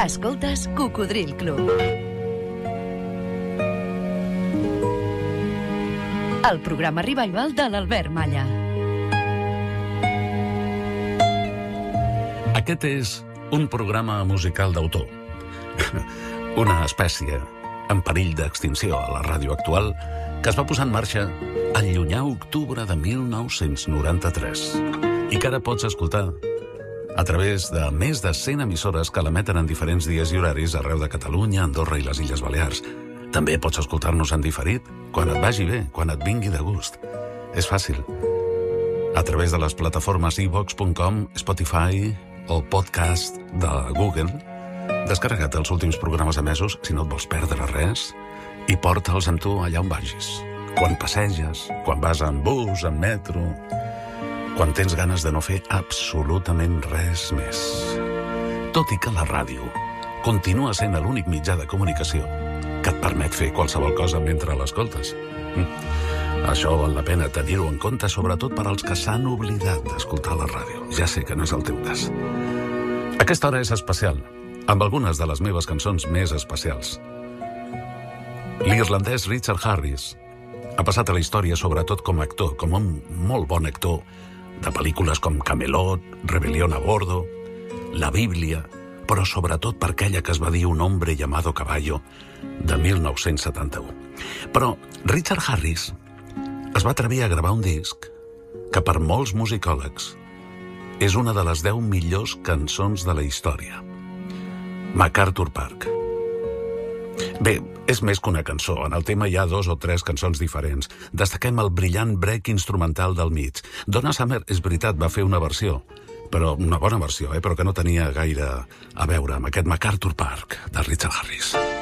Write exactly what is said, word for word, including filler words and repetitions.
Escoltes Cocodril Club. El programa revival de l'Albert Malla. Aquest és un programa musical d'autor. Una espècie en perill d'extinció a la ràdio actual que es va posar en marxa al llunyà octubre de mil nou-cents noranta-tres i que ara pots escoltar a través de més de cent emissores que l'emeten en diferents dies i horaris arreu de Catalunya, Andorra i les Illes Balears. També pots escoltar-nos en diferit, quan et vagi bé, quan et vingui de gust. És fàcil. A través de les plataformes i vox punt com, Spotify o podcast de Google, descarrega't els últims programes emesos, si no et vols perdre res, i porta'ls amb tu allà on vagis. Quan passeges, quan vas en bus, en metro, quan tens ganes de no fer absolutament res més. Tot i que la ràdio continua sent l'únic mitjà de comunicació que et permet fer qualsevol cosa mentre l'escoltes. Això val la pena tenir-ho en compte, sobretot per als que s'han oblidat d'escoltar la ràdio. Ja sé que no és el teu cas. Aquesta hora és especial, amb algunes de les meves cançons més especials. L'irlandès Richard Harris ha passat a la història sobretot com a actor, com un molt bon actor de pel·lícules com Camelot, Rebelión a bordo, La Bíblia, però sobretot per aquella que es va dir Un hombre llamado caballo, de mil nou-cents setanta-u. Però Richard Harris es va atrevir a gravar un disc que per molts musicòlegs és una de les deu millors cançons de la història. MacArthur Park. Bé, és més que una cançó. En el tema hi ha dos o tres cançons diferents. Destaquem el brillant break instrumental del mig. Donna Summer, és veritat, va fer una versió, però una bona versió, eh? però que no tenia gaire a veure amb aquest MacArthur Park de Richard Harris.